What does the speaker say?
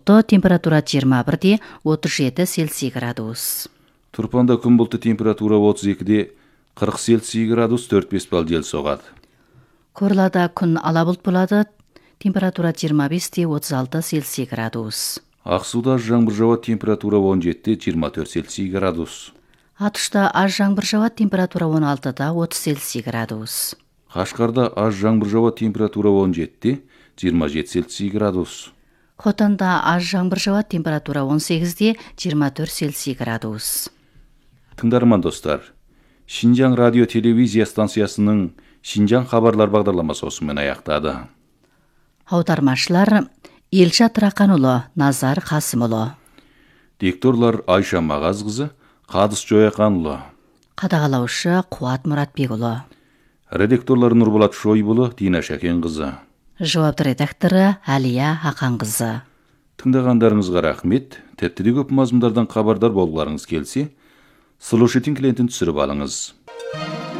бұлтты, температура 21-37 Цельсий градус. Турпанда күн бұлтты, температура 32-40 Цельсий градус, 4-5 балл жел соғады. Корлада күн ала бұлт болады, температура 25-36 Цельсий градус. Ақсуда жаңбыр жауады, температура 17-24 Цельсий градус. Атышта аз жаңбыр жауады, температура 16-30 Цельсий градус. Қашқарда аз жаңбыр жауады, температура 17-27 Цельсий градус. Хотанда аз жаңбыр жауады, температура 18-24 Цельсий градус. Тыңдарман достар, Шинжаң радио телевизия станциясының Шинжаң хабарлар бағдарламасы осымен аяқтады. Аудармашылар Елшат Рақанұлы, Назар Қасымұлы. Дикторлар Айша Мағазқызы, Қадыс Жояқанұлы. Қадағалаушы Қуат Мұратбекұлы. Редакторлар Нұрболат Шойбұлы, Дина Шәкенқызы. Жауапты редакторы Әлия Ақанқызы. Тыңдағандарыңызға рахмет. Тәптіде көп мазмұндардан хабардар болғыларыңыз келсе, слушатель клиентін түсіріп алыңыз.